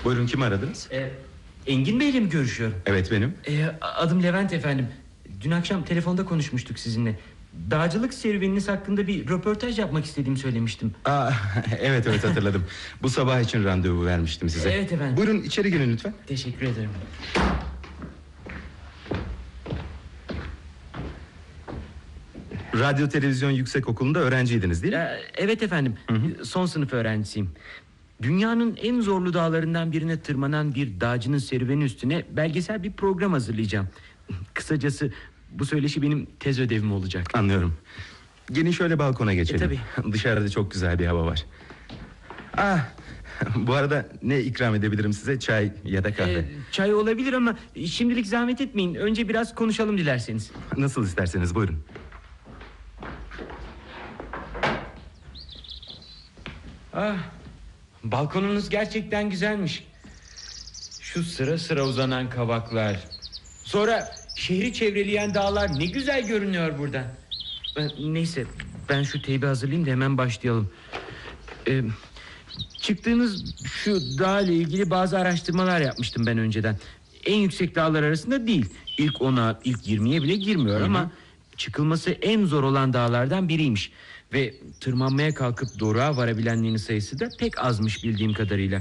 Buyurun, kimi aradınız? Engin Bey'le mi görüşüyorum? Evet, benim. Adım Levent efendim. Dün akşam telefonda konuşmuştuk sizinle. Dağcılık serüveniniz hakkında bir röportaj yapmak istediğimi söylemiştim. Evet, hatırladım. Bu sabah için randevu vermiştim size. Evet efendim. Buyurun, içeri girin lütfen. Teşekkür ederim. Radyo Televizyon Yüksekokulu'nda öğrenciydiniz değil mi? Evet efendim. Son sınıf öğrencisiyim. Dünyanın en zorlu dağlarından birine tırmanan bir dağcının serüveni üstüne belgesel bir program hazırlayacağım. Kısacası bu söyleşi benim tez ödevim olacak. Anlıyorum. Gelin şöyle balkona geçelim. Tabii. Dışarıda çok güzel bir hava var. Bu arada ne ikram edebilirim size? Çay ya da kahve? Çay olabilir ama şimdilik zahmet etmeyin. Önce biraz konuşalım dilerseniz. Nasıl isterseniz, buyurun. Balkonunuz gerçekten güzelmiş. Şu sıra sıra uzanan kavaklar. Sonra şehri çevreleyen dağlar ne güzel görünüyor buradan. Neyse, ben şu teybi hazırlayayım da hemen başlayalım. Çıktığınız şu dağ ile ilgili bazı araştırmalar yapmıştım ben önceden. En yüksek dağlar arasında değil. İlk 10'a, ilk 20'ye bile girmiyor. Ama çıkılması en zor olan dağlardan biriymiş. Ve tırmanmaya kalkıp doruğa varabilenlerin sayısı da pek azmış bildiğim kadarıyla.